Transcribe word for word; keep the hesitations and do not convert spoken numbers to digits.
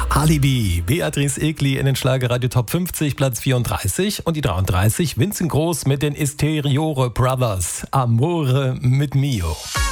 Alibi, Beatrice Egli in den Schlagerradio Top fünfzig, Platz vierunddreißig und die dreiunddreißig, Vincent Groß mit den Esteriore Brothers, Amore mit Mio.